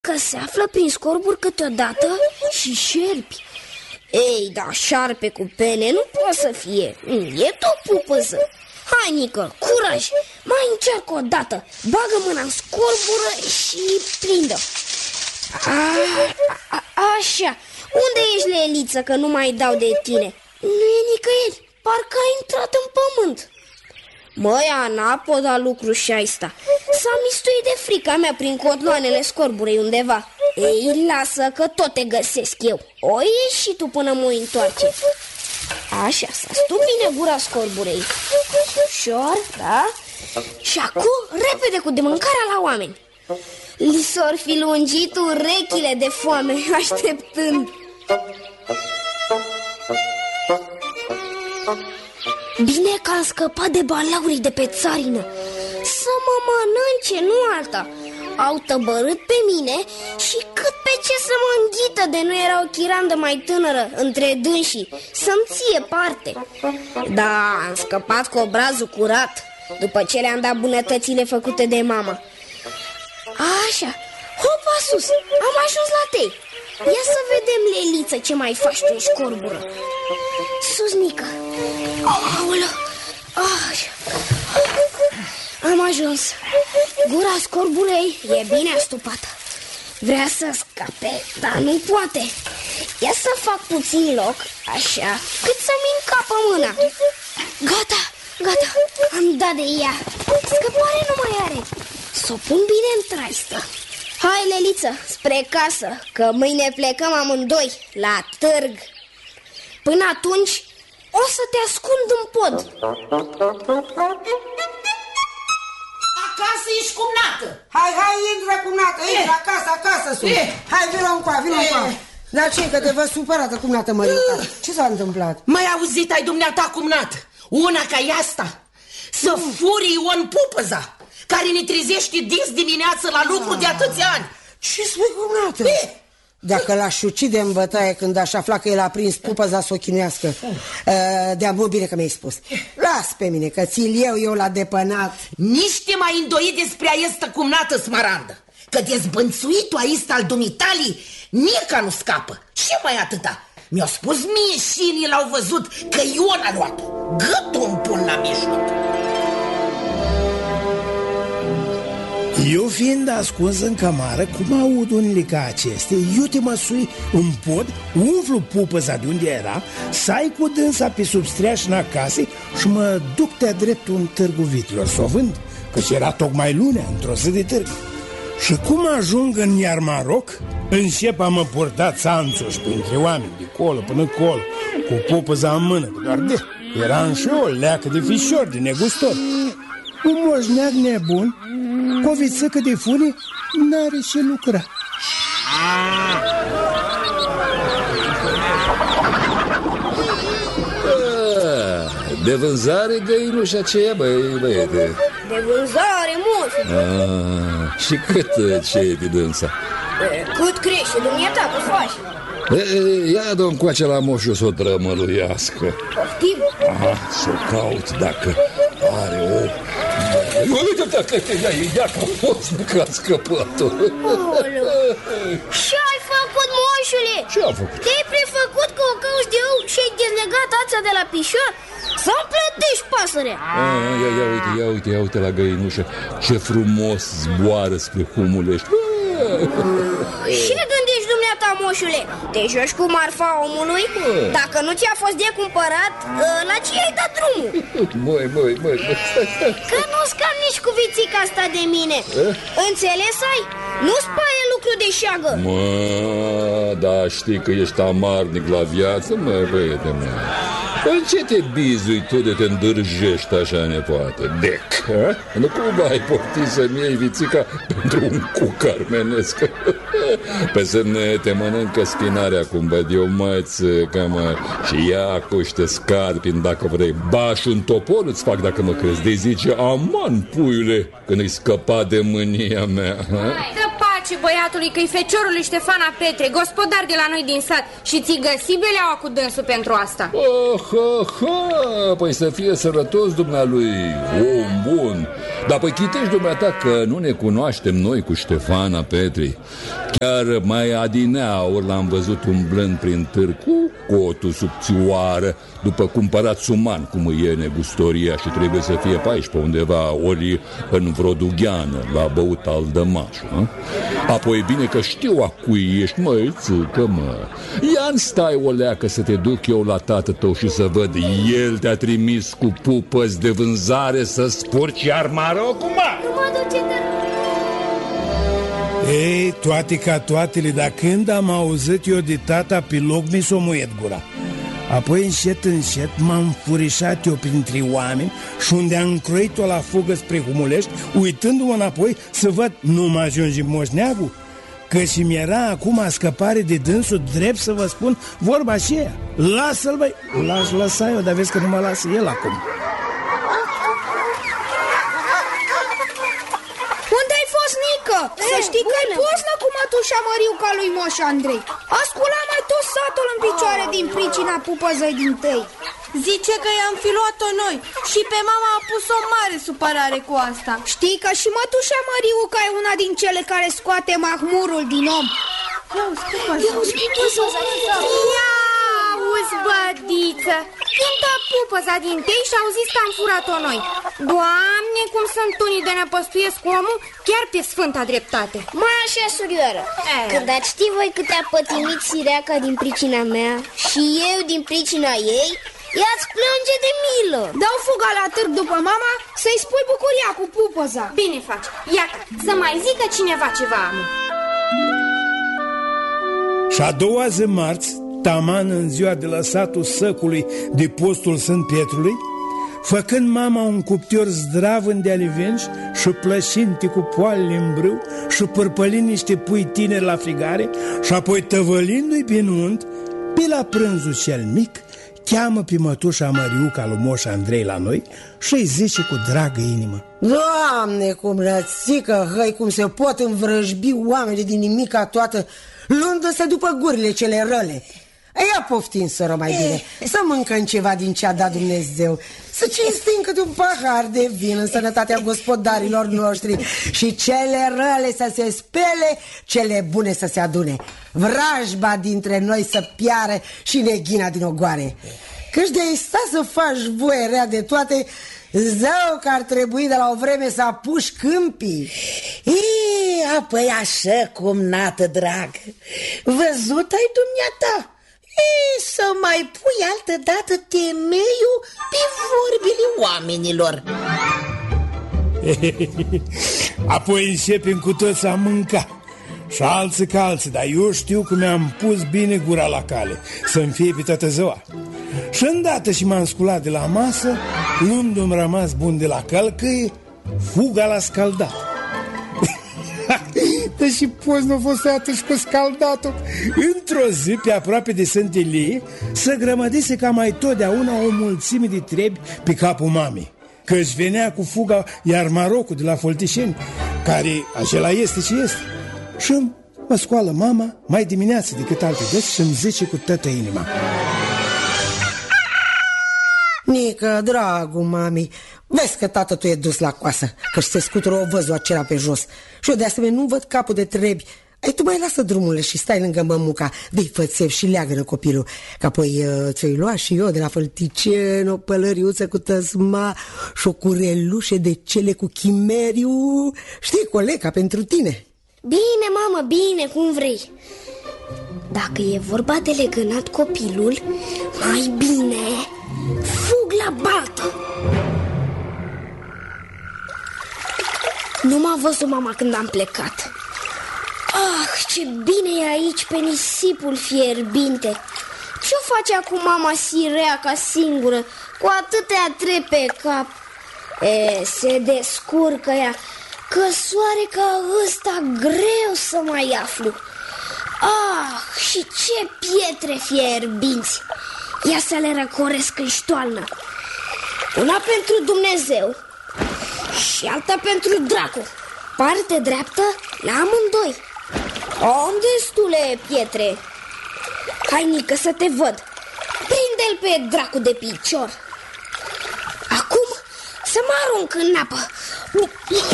că se află prin scorburi câteodată și șerpi. Ei, da, șarpe cu pene nu poate să fie. E tot pupăză. Hai, Nică, curaj, mai încearcă o dată. Bagă mâna în scorbură și prindă. Așa. Unde ești, Leliță, că nu mai dau de tine? Nu e nicăieri, parcă a intrat în pământ. Măi, Ana, pot da lucru și asta. S-a mistuit de frica mea prin cotloanele scorburei undeva. Ei, lasă că tot te găsesc eu. O ieși și tu până mă întoarce. Așa, să stu bine gura scorburei. Ușor, da? Și acum, repede cu de mâncarea la oameni. Li s-or fi lungit urechile de foame, așteptând. Bine că am scăpat de balaurii de pe țarină. Să mă mănânce, nu alta. Au tăbărât pe mine și cât pe ce să mă înghită de nu era o chirandă mai tânără între dânsii să-mi ție parte. Da, am scăpat cu obrazul curat după ce le-am dat bunătățile făcute de mama. Așa, hopa sus, am ajuns la tei. Ia să vedem, Leliță, ce mai faci tu în scorbură. Sus, Nică. Aoleu. Așa. Am ajuns. Gura scorburei e bine astupată. Vrea să scape, dar nu poate. Ia să fac puțin loc, așa, cât să-mi încapă mâna. Gata, gata, am dat de ea. Scăpare nu mai are. S-o pun bine în traistă. Hai, Leliță, spre casă, că mâine plecăm amândoi la târg. Până atunci o să te ascund în pod. Acasă ești, cumnată. Hai, intră, cumnată, intră, acasă sunt. Hai, vină încoa. Dar ce, că te văd supărată, cumnată Mărinca? Ce s-a întâmplat? Mai auzit ai dumneata, cumnată? Una ca e asta, să furii Ion Pupăza, care ne trezește dis dimineață la lucru de atâția ani. Ce spui, cumnată? Dacă l-aș ucide în bătaie când aș afla că el a prins Pupăza să o chinuiască. De-a mult bine că mi-ai spus. Las pe mine, că ți-l eu la depănat. Nici te mai îndoi despre aistă, cumnată Smarandă, că dezbănțuitul aistă al dumitalii Nica nu scapă. Și mai atâta. Mi-au spus mie și l-au văzut că Ion a luat-o. Gâtul îmi pun la mijloc. Eu fiind ascuns în cămară, cum aud unele ca acestea, eu te măsui în pod, umflu Pupăza de unde era, sai cu dânsa pe sub streașina casei și mă duc de-a dreptul în târgul vitilor să o vând, căci era tocmai lunea, într-o zi de târg. Și cum ajung în Iarmaroc, încep a mă purta țanțoși printre oameni, de colo până colo, cu Pupăza în mână, doar de era și o leacă de fișor, de negustor. Un moșneag nebun, cu o vițăcă de fune, n-are ce lucra. De vânzare găinușa aceea, băiete? De vânzare, moșu. Și cât ce e de dânsa? Cât crește, dumneata, că faci? Ia dă-mi coace la moșu să o drămăluiască. Poftim? Să o caut dacă are o... Uite, dacă ia ca poți că a scăpat-o. Ce ai făcut, moșule? Ce am făcut? Te-ai prefăcut că o cauți de eu și ai dezlegat ața de la pișor? Să-mi plătești, pasărea. Ia uite la găinușă, ce frumos zboară spre Humulești. Ce gândești, dumneata, moșule? Te joci cu marfa omului? Dacă nu ți-a fost de cumpărat, la ce ai dat drumul? Măi, stai. Că nu-ți cam nici cu vițica asta de mine. Înțeles ai? Nu-ți pare lucru de șeagă. Da, știi că ești amarnic la viață, băiete mea. În ce te bizui tu de te îndârjești așa, nepoate? Dec, nu cumva ai poftit să-mi iei vițica pentru un cuc armenesc? Pe semne te mănâncă spinarea, cum văd eu, măți, că mă... Și ia cuște scarpin dacă vrei. Baș un topor îți fac dacă mă crezi. De zice, aman, puiule, când îi scăpa de mânia mea. Dă pace și băiatului că-i feciorul lui Ștefana Petre, gospodar de la noi din sat, și ți-i găsi beleaua cu dânsul pentru asta. Păi să fie sărătos dumnealui, om bun. Dar păi chitești dumneata că nu ne cunoaștem noi cu Ștefana Petri. Chiar mai adineauri l-am văzut umblând prin târg cu cotul subțioară, după cumpărat suman, cum e negustoria, și trebuie să fie pe aici, pe undeva, ori în vreo dugheană, la băut al dămașul. Apoi bine că știu a cui ești, măi, țâcă, mă. Ia-n stai o leacă să te duc eu la tată tău și să văd. El te-a trimis cu pupăți de vânzare să spurci iar Marocul, mă! Nu mă duce de... Ei, toate ca toatele, dar când am auzit eu de tata, pe loc mi s-o muiet gura. Apoi încet, încet m-am furișat eu printre oameni și unde am croit-o la fugă spre Humulești, uitându-mă înapoi să văd, nu mă ajunge moșneagul, că și mi-era acum scăpare de dânsul, drept să vă spun vorba aceea. Lasă-l, băi! L-aș lăsa eu, dar vezi că nu mă lasă el acum. Unde ai fost, Nică? Să știi că-i poznă cu mătușa Măriuca lui Moș Andrei. A sculat mai tot satul în picioare din pricina pupăzăi din tăi. Zice că i-am fi luat-o noi și pe mama a pus o mare supărare cu asta. Știi că și mătușa Măriuca e una din cele care scoate mahmurul din om. Ia auzi, bădiță, cântă pupăza din tei și au zis că am furat-o noi. Doamne, cum sunt unii de năpăstuiesc omul, chiar pe sfânta dreptate. Mai așa, surioară, când ați ști voi cât a pătimit sireaca din pricina mea și eu din pricina ei, ea-ți plânge de milă. Dau fuga la târg după mama să-i spui bucuria cu pupăza. Bine faci, iată, să mai zică cineva ceva, amu. Și a doua zi, marți, taman în ziua de la satul Săcului de postul Sfânt Pietrului, făcând mama un cuptor zdravân de alivenci și plășinte cu poalele în brâu și părpălind niște pui tineri la frigare și apoi tăvălindu-i pe nunt, pe la prânzul cel mic, cheamă pe mătușa Măriuca lui Moș Andrei la noi și îi zice cu dragă inimă: Doamne, cum rățică, hăi, cum se pot învrăjbi oamenii din nimica toată, luându-se după gurile cele răle. Ia poftim, soră, mai bine, să mâncăm ceva din ce a dat Dumnezeu, să cinstim cât un pahar de vin în sănătatea gospodarilor noștri și cele răle să se spele, cele bune să se adune, vrajba dintre noi să piare și neghina din ogoare. Căci de-ai sta să faci voie rea de toate, zău că ar trebui de la o vreme să apuci câmpii. Apoi așa cum, nată drag, văzut ai dumneata. Să mai pui altă dată temeiul pe vorbile oamenilor. Apoi începem cu toți a mânca, și alții ca alții, dar eu știu că mi-am pus bine gura la cale, să-mi fie pe toată ziua. Și îndată și m-am sculat de la masă, luându-mi rămas bun de la călcâie, fuga la scaldat. Deși poți nu a fost atunci cu scaldatul. Într-o zi, pe aproape de Sfântă Ilie, se grămădise ca mai totdeauna o mulțime de trebi pe capul mamei, că își venea cu fuga iar Marocul de la Foltișeni, care acela este ce este. Și mă scoală mama mai dimineață decât alte dăți și îmi zice cu toată inima: Nică, dragul mami, vezi că tată tu e dus la coasă, că-și se scutură o văzul acela pe jos. Și eu de asemenea nu văd capul de trebi. Ai, tu mai lasă drumurile și stai lângă mămuca, dă-i fățev și leagă-nă copilul, că apoi ți-o-i lua și eu de la Fălticen o pălăriuță cu tăsma și o curelușe de cele cu chimeriu. Știi, coleca, pentru tine. Bine, mamă, bine, cum vrei. Dacă e vorba de legănat copilul, mai bine fug la baltă. Nu m-a văzut mama când am plecat. Ah, ce bine e aici pe nisipul fierbinte. Ce-o face acum mama sireaca singură, cu atâtea trepe pe cap? Se descurcă ea, că soare ca ăsta greu să mai aflu. Ah, și ce pietre fierbinți! Ia să le răcoresc în ștoalnă. Una pentru Dumnezeu și alta pentru dracu. Parte dreaptă la amândoi. Am destule pietre. Hai, Nică, să te văd. Prinde-l pe dracu de picior. Acum să mă arunc în apă.